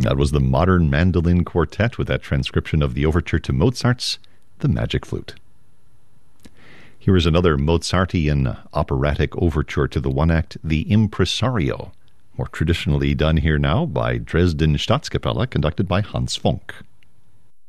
That was the Modern Mandolin Quartet with that transcription of the overture to Mozart's The Magic Flute. Here is another Mozartian operatic overture to the one-act The Impresario, more traditionally done here now by Dresden Staatskapelle, conducted by Hans Funk.